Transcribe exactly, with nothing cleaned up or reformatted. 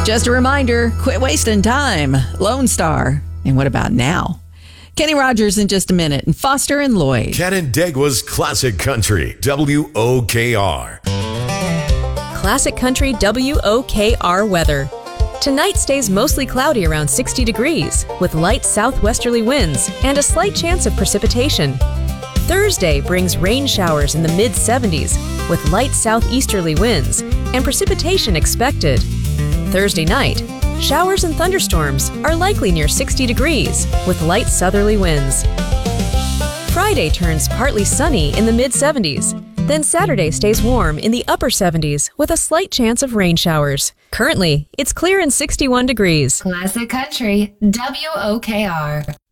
Just a reminder, quit wasting time. Lone Star. And what about now? Kenny Rogers in just a minute, and Foster and Lloyd. Canandaigua's Classic Country, W O K R. Classic Country W O K R weather. Tonight stays mostly cloudy around sixty degrees, with light southwesterly winds and a slight chance of precipitation. Thursday brings rain showers in the mid seventies, with light southeasterly winds and precipitation expected. Thursday night, showers and thunderstorms are likely near sixty degrees, with light southerly winds. Friday turns partly sunny in the mid seventies. Then Saturday stays warm in the upper seventies with a slight chance of rain showers. Currently, it's clear and sixty-one degrees. Classic Country, W O K R.